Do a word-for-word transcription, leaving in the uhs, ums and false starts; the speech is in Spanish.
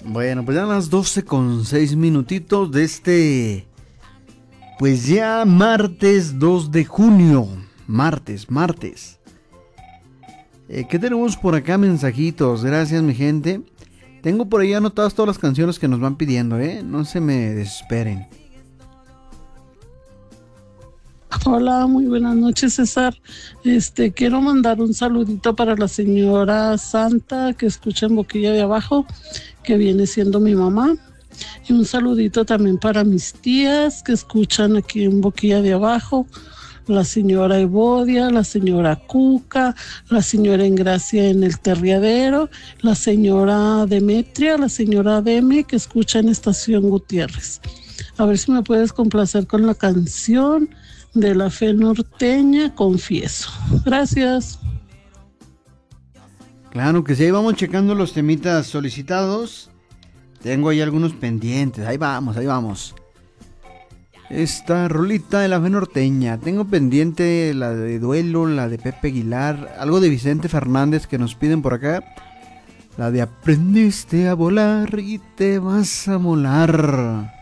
Bueno, pues ya las doce con seis minutitos de este, pues ya martes dos de junio, martes, martes. Eh, ¿Qué tenemos por acá? Mensajitos, gracias mi gente. Tengo por ahí anotadas todas las canciones que nos van pidiendo, ¿eh? No se me desesperen. Hola, muy buenas noches, César. Este, quiero mandar un saludito para la señora Santa que escucha en Boquilla de Abajo, que viene siendo mi mamá. Y un saludito también para mis tías que escuchan aquí en Boquilla de Abajo. La señora Evodia, la señora Cuca, la señora Engracia en el Terriadero, la señora Demetria, la señora Deme que escucha en Estación Gutiérrez. A ver si me puedes complacer con la canción de La Fe Norteña, Confieso. Gracias. Claro que sí, ahí vamos checando los temitas solicitados. Tengo ahí algunos pendientes, ahí vamos, ahí vamos. Esta rolita de La Fe Norteña. Tengo pendiente la de Duelo, la de Pepe Aguilar, algo de Vicente Fernández que nos piden por acá. La de Aprendiste a volar y te vas a molar.